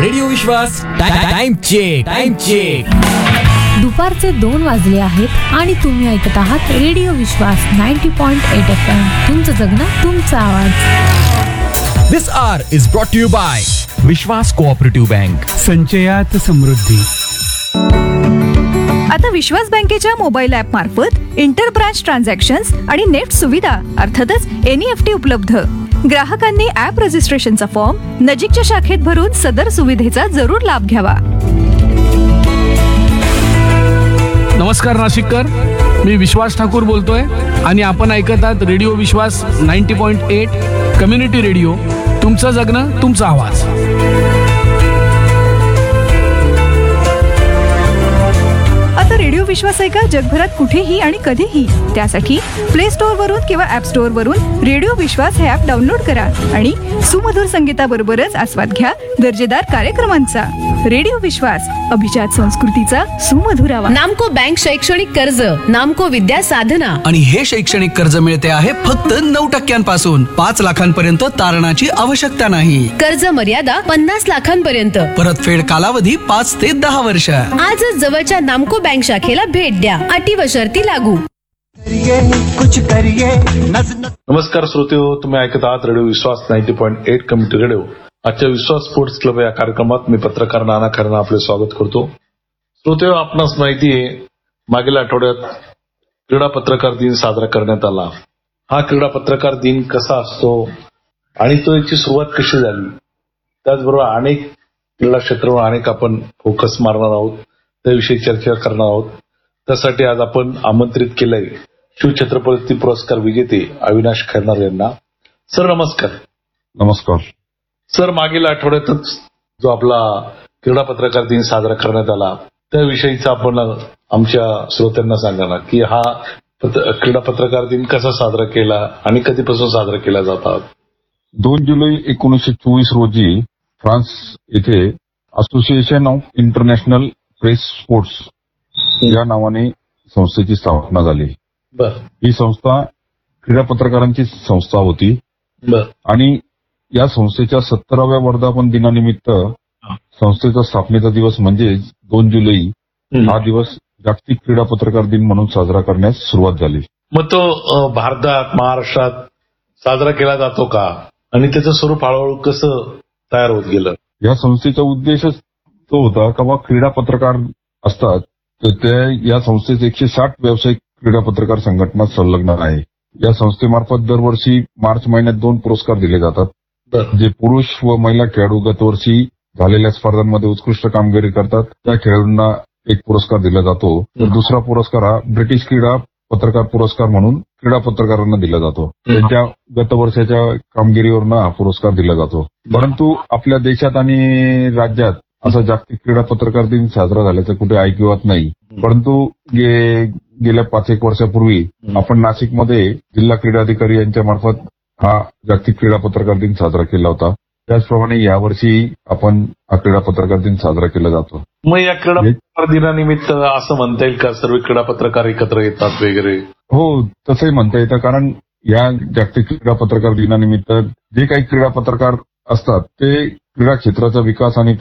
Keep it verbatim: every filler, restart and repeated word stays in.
Radio विश्वास time check time check दुपारचे दोन वाजले आहेत आणि तुम्ही ऐकत आहात रेडिओ विश्वास नव्वद पॉइंट आठ एफ एम. तुमचं जगणं तुमचा आवाज. दिस R is brought you bye Vishwas cooperative bank. संचयात समृद्धी. आता विश्वास बँकेच्या मोबाईल ऍप मार्फत इंटर ब्रांच ट्रान्झॅक्शन्स आणि नेट सुविधा अर्थातच एनईएफटी उपलब्ध. ग्राहकांनी ऍप रजिस्ट्रेशनचा फॉर्म नजीकच्या शाखेत भरून सदर सुविधेचा जरूर लाभ घ्यावा. नमस्कार नाशिककर, मी विश्वास ठाकूर बोलतोय आणि आपण ऐकत आहात रेडिओ विश्वास नव्वद पॉइंट आठ कम्युनिटी रेडिओ. तुमचं जगणं तुमचा आवाज. आता रेडिओ विश्वास ऐका जगभरात कुठेही आणि कधीही. त्यासाठी प्ले स्टोअर वरून किंवा ऍप स्टोअर वरून रेडिओ विश्वास हे ऍप डाउनलोड करा आणि सुमधुर संगीताबरोबरच आस्वाद घ्या दर्जेदार कार्यक्रमांचा. रेडिओ विश्वास, अभिजात संस्कृतीचा सुमधुर आवाज. नामको बँक शैक्षणिक कर्ज, नामको विद्या साधना. आणि हे शैक्षणिक कर्ज मिळते आहे फक्त नऊ टक्क्यांपासून पाच लाखांपर्यंत तारणाची आवश्यकता नाही. कर्ज मर्यादा पन्नास लाखांपर्यंत. परतफेड कालावधी पाच ते दहा वर्ष. आजच जवळच्या नामको बँक शाखेला भेट द्या. अटी व शर्ती लागू. नमस्कार श्रोतेहो, तुम्ही ऐकत आहात रेडिओ विश्वास नव्वद पॉइंट आठ कम्युनिटी रेडिओ. आजच्या विश्वास स्पोर्ट्स क्लब या कार्यक्रमात मी पत्रकार नाना खैरनार आपले स्वागत करतो. श्रोतेहो, आपणास माहिती आहे, मागील आठवड्यात क्रीडा पत्रकार दिन साजरा करण्यात आला. हा क्रीडा पत्रकार दिन कसा असतो आणि तो याची सुरुवात कशी झाली, त्याचबरोबर अनेक क्रीडा क्षेत्रावर अनेक आपण फोकस मारणार आहोत, त्याविषयी चर्चा करणार आहोत. त्यासाठी आज आपण आमंत्रित केलंय शिवछत्रपती पुरस्कार विजेते अविनाश खैरनार यांना. सर नमस्कार. नमस्कार सर, मागील आठवड्यातच जो आपला क्रीडा पत्रकार दिन साजरा करण्यात आला त्याविषयीचा आपण आमच्या श्रोत्यांना सांगा ना की हा क्रीडा पत्रकार दिन कसा साजरा केला आणि कधीपासून साजरा केला जातात. दोन जुलै एकोणीसशे चोवीस रोजी फ्रान्स येथे association of international press sports या नावाने संस्थेची स्थापना झाली. ही संस्था क्रीडा पत्रकारांची संस्था होती आणि या संस्थेच्या सत्तराव्या वर्धापन दिनानिमित्त संस्थेचा स्थापनेचा दिवस म्हणजे दोन जुलै हा दिवस जागतिक क्रीडा पत्रकार दिन म्हणून साजरा करण्यास सुरुवात झाली. मग तो भारतात महाराष्ट्रात साजरा केला जातो का आणि त्याचं स्वरूप हळूहळू कसं तयार होत गेलं. या संस्थेचा उद्देशच तो होता का बा क्रीडा पत्रकार असतात तर ते या संस्थेचे एकशे साठ व्यावसायिक क्रीडा पत्रकार संघटना संलग्न आहे. या संस्थेमार्फत दरवर्षी मार्च महिन्यात दोन पुरस्कार दिले जातात. जे पुरुष व महिला खेळाडू गतवर्षी झालेल्या स्पर्धांमध्ये उत्कृष्ट कामगिरी करतात त्या खेळाडूंना एक पुरस्कार दिला जातो. तर दुसरा पुरस्कार हा ब्रिटिश क्रीडा पत्रकार पुरस्कार म्हणून क्रीडा पत्रकारांना दिला जातो. त्यांच्या गत वर्षाच्या कामगिरीवरनं हा पुरस्कार दिला जातो. परंतु आपल्या देशात आणि राज्यात असा जागतिक क्रीडा पत्रकार दिन साजरा झाल्याचं कुठे ऐकिवात नाही. परंतु गेल्या पाच एक वर्षापूर्वी आपण नाशिकमध्ये जिल्हा क्रीडा अधिकारी यांच्या मार्फत हा जागतिक क्रीडा पत्रकार दिन साजरा केला होता. त्याचप्रमाणे यावर्षी आपण हा क्रीडा पत्रकार दिन साजरा केला जातो. मग या क्रीडा पत्रकार दिनानिमित्त असं म्हणता येईल का सर्व क्रीडा पत्रकार एकत्र येतात वगैरे. हो, तसंही म्हणता येतं, कारण या जागतिक क्रीडा पत्रकार दिनानिमित्त जे काही क्रीडा पत्रकार असतात ते क्रीडा क्षेत्राचा विकास आणि